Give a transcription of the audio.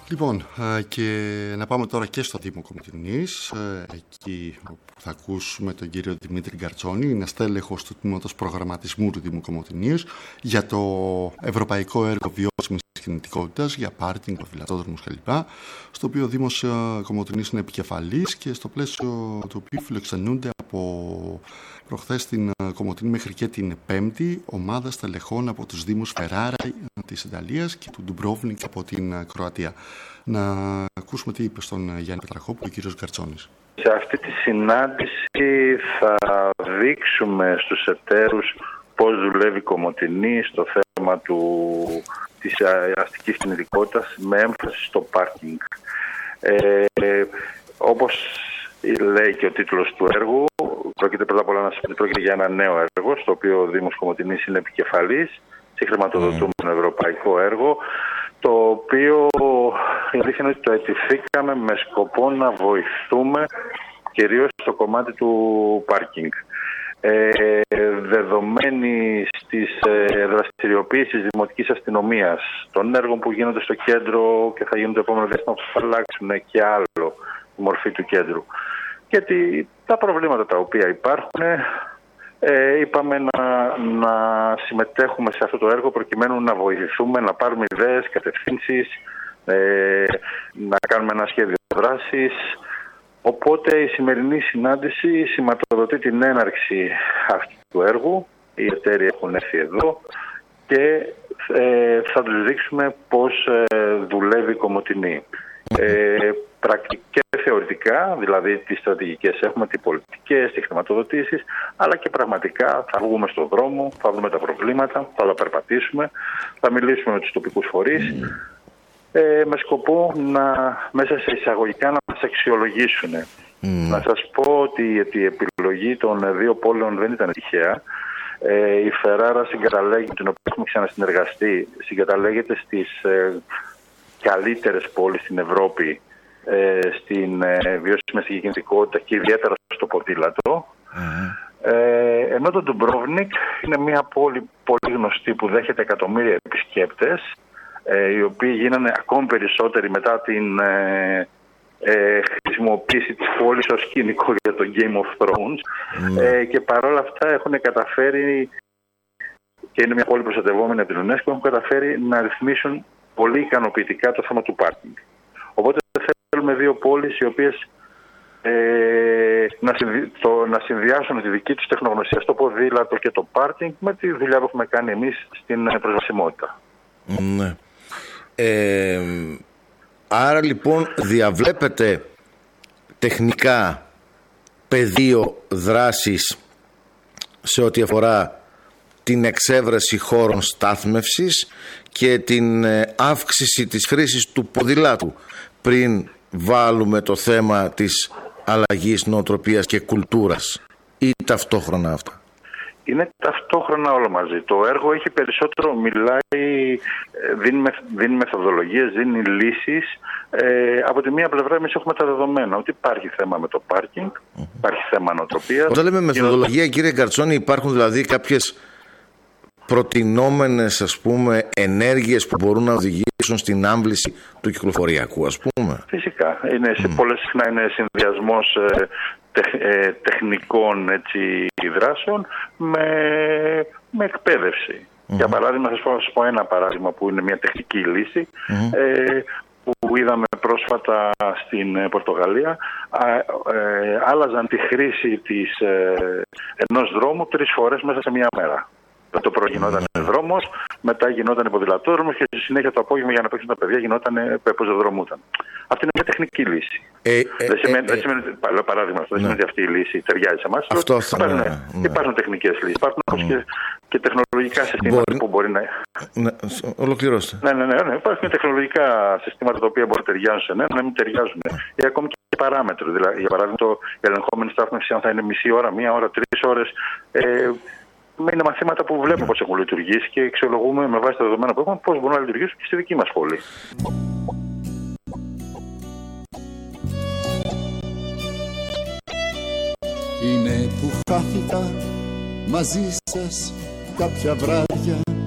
Λοιπόν, και να πάμε τώρα και στο Δήμο Κομοτηνής, εκεί όπου θα ακούσουμε τον κύριο Δημήτρη Γκαρτσόνη, είναι στέλεχος του Τμήματος Προγραμματισμού του Δήμου Κομοτηνής για το Ευρωπαϊκό Έργο Βιώσιμης Κινητικότητας για πάρκινγκ, ποδηλατόδρομους κλπ. Στο οποίο ο Δήμος Κομοτηνής είναι επικεφαλής και στο πλαίσιο του οποίου φιλοξενούνται από προχθές στην Κομοτηνή μέχρι και την Πέμπτη ομάδα στελεχών από τους Δήμους Φεράρα της Ιταλίας και του Ντουμπρόβνικ από την Κροατία. Να ακούσουμε τι είπε στον Γιάννη Πετραχόπουλο ο κύριος Γκαρτσόνης. Σε αυτή τη συνάντηση θα δείξουμε στους εταίρους πώς δουλεύει η Κομοτηνή στο θέμα της αστικής κινητικότητας με έμφαση στο πάρκινγκ. Όπως λέει και ο τίτλος του έργου, πρόκειται πρώτα απ' όλα να σας πω ότι πρόκειται για ένα νέο έργο, στο οποίο ο Δήμος Κομοτηνής είναι επικεφαλής, συγχρηματοδοτούμενο ευρωπαϊκό έργο, το οποίο η αλήθεια είναι ότι το αιτηθήκαμε με σκοπό να βοηθούμε κυρίως στο κομμάτι του πάρκινγκ. Δεδομένη στις δραστηριοποίησεις δημοτικής αστυνομίας, των έργων που γίνονται στο κέντρο και θα γίνουν το επόμενο διάστημα που θα αλλάξουν και άλλο η μορφή του κέντρου. Γιατί τα προβλήματα τα οποία υπάρχουν, είπαμε να συμμετέχουμε σε αυτό το έργο προκειμένου να βοηθηθούμε, να πάρουμε ιδέες, κατευθύνσεις, να κάνουμε ένα σχέδιο δράσης. Οπότε η σημερινή συνάντηση σηματοδοτεί την έναρξη αυτού του έργου. Οι εταίροι έχουν έρθει εδώ και θα τους δείξουμε πώς δουλεύει η Κομοτηνή. Και θεωρητικά, δηλαδή τις στρατηγικές έχουμε, τις πολιτικές, τις χρηματοδοτήσεις, αλλά και πραγματικά θα βγούμε στον δρόμο, θα δούμε τα προβλήματα, θα τα περπατήσουμε, θα μιλήσουμε με τους τοπικούς φορείς, με σκοπό μέσα σε εισαγωγικά να μας αξιολογήσουν. Να σας πω ότι η επιλογή των δύο πόλεων δεν ήταν τυχαία. Η Φεράρα συγκαταλέγεται, την οποία έχουμε ξανασυνεργαστεί, συγκαταλέγεται στις καλύτερες πόλεις στην Ευρώπη στην βιώσιμη αστική κινητικότητα και ιδιαίτερα στο ποδήλατο. Ενώ το Ντουμπρόβνικ είναι μια πόλη πολύ γνωστή που δέχεται εκατομμύρια επισκέπτες, οι οποίοι γίνανε ακόμη περισσότεροι μετά την χρησιμοποίηση της πόλης ως σκηνικό για το Game of Thrones, και παρόλα αυτά έχουν καταφέρει, και είναι μια πόλη προστατευόμενη από την UNESCO, έχουν καταφέρει να ρυθμίσουν πολύ ικανοποιητικά το θέμα του πάρκινγκ. Οπότε θέλουμε δύο πόλεις οι οποίες να συνδυάσουν τη δική τους τεχνογνωσία στο ποδήλατο και το πάρκινγκ με τη δουλειά που έχουμε κάνει εμείς στην προσβασιμότητα. Ναι. Άρα λοιπόν διαβλέπετε τεχνικά πεδίο δράσης σε ό,τι αφορά την εξέβρεση χώρων στάθμευσης και την αύξηση της χρήσης του ποδηλάτου πριν βάλουμε το θέμα της αλλαγής νοοτροπίας και κουλτούρας, ή ταυτόχρονα αυτά? Είναι ταυτόχρονα όλο μαζί. Το έργο έχει περισσότερο, δίνει μεθοδολογίες, δίνει λύσεις. Από τη μία πλευρά εμείς έχουμε τα δεδομένα ότι υπάρχει θέμα με το πάρκινγκ, υπάρχει θέμα νοοτροπίας. Όταν λέμε μεθοδολογία, κύριε Γκαρτσόνη, υπάρχουν δηλαδή κάποιες προτινόμενες, ας πούμε, ενέργειες που μπορούν να οδηγήσουν στην άμβληση του κυκλοφοριακού, ας πούμε? Φυσικά. Πολλές συχνά είναι συνδυασμός τεχνικών δράσεων με εκπαίδευση. Για παράδειγμα, θα σας πω ένα παράδειγμα που είναι μια τεχνική λύση που είδαμε πρόσφατα στην Πορτογαλία. Άλλαζαν τη χρήση ενός δρόμου 3 φορές μέσα σε μια μέρα. Το πρωί γινόταν δρόμος, μετά γινόταν ποδηλατόδρομος και στη συνέχεια το απόγευμα για να παίξουν τα παιδιά γινόταν πεζοδρομούταν. Αυτή είναι μια τεχνική λύση. Δεν σημαίνει, παράδειγμα, αυτό δεν σημαίνει ότι αυτή η λύση ταιριάζει σε εμάς. Υπάρχουν τεχνικές λύσεις. Υπάρχουν όμως και τεχνολογικά συστήματα που μπορεί να. Ολοκληρώστε. Ναι. Υπάρχουν τεχνολογικά συστήματα τα οποία μπορεί να ταιριάζουν σε να μην ταιριάζουν. Ή ακόμη και παράμετροι. Δηλαδή, για παράδειγμα, η ελεγχόμενη στάθμευση, αν θα είναι μισή ώρα, 1 ώρα, 3 ώρες. Είναι μαθήματα που βλέπουμε πώς έχουν λειτουργήσει και αξιολογούμε με βάση τα δεδομένα που έχουμε πώς μπορούν να λειτουργήσουν και στη δική μας πόλη. Είναι που χάθηκα μαζί σας κάποια βράδια